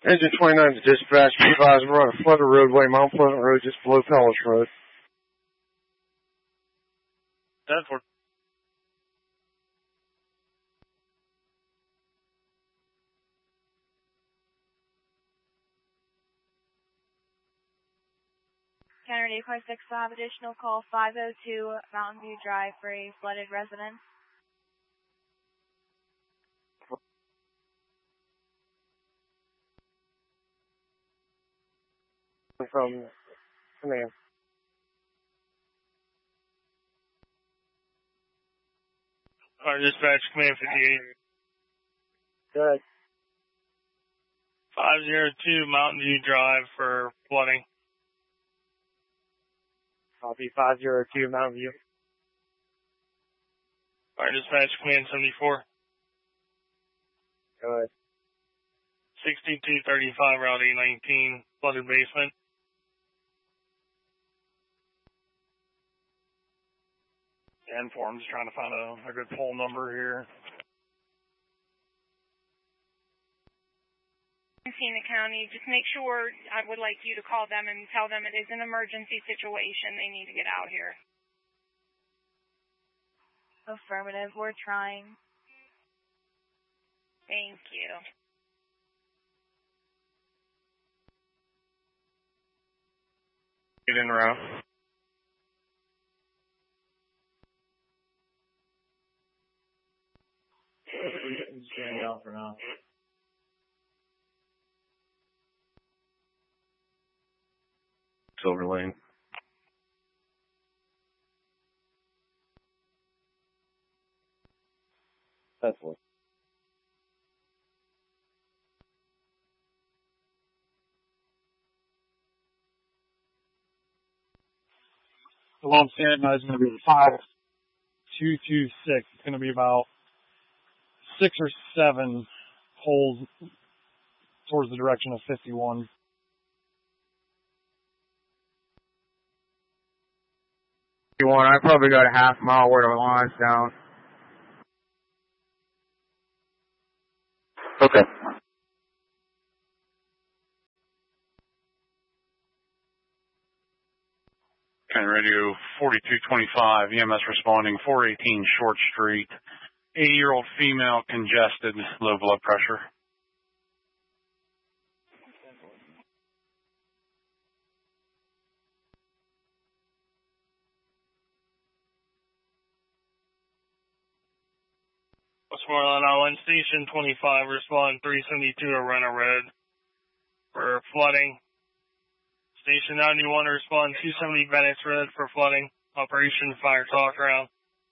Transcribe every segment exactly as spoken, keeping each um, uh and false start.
Engine twenty-nine to dispatch. Be advised, we're on a flooded roadway, Mount Pleasant Road, just below Pellis Road. ten four. Counter eight five six five, additional call five oh two Mountain View Drive for a flooded residence. From command. Our dispatch, command fifty-eight. Good. five oh two Mountain View Drive for flooding. Copy five oh two Mountain View. Our dispatch, command seventy-four. Good. sixty-two thirty-five Route eight nineteen, flooded basement. ten four, I'm just trying to find a, a good poll number here. Messina County, just make sure, I would like you to call them and tell them it is an emergency situation. They need to get out here. Affirmative, we're trying. Thank you. Get in the route. Stand down for now. Silver Lane. That's what. The one I'm standing by is going to be five two two six. It's going to be about six or seven holes towards the direction of fifty-one. fifty-one, I probably got a half mile where the line's down. Okay. County Radio forty-two twenty-five, E M S responding, four eighteen Short Street. eighty-year-old female, congested, low blood pressure. Westmoreland Island Station twenty-five, respond three seventy-two Arena Road for flooding. Station ninety-one, respond two seventy Bennett Road for flooding. Operation Fire Talk Round.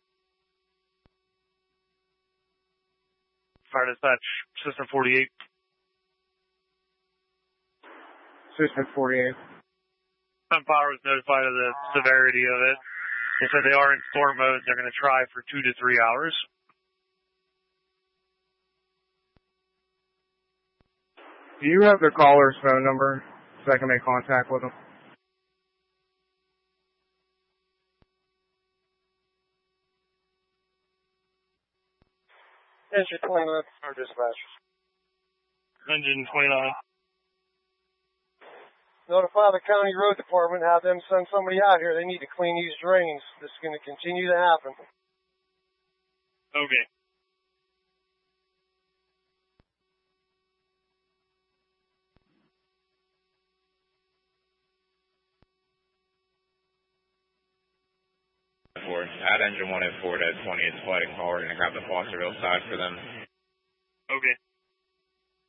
Fire dispatch, System forty-eight. System forty-eight. Sun Power was notified of the severity of it. They said they are in storm mode. They're going to try for two to three hours. Do you have the caller's phone number so I can make contact with them? Engine twenty-nine, our dispatch. Engine twenty-nine. Notify the county road department, have them send somebody out here. They need to clean these drains. This is going to continue to happen. Okay. Add engine one and four to twenty, it's flooding call. We're going to grab the Fosterville side for them. Okay.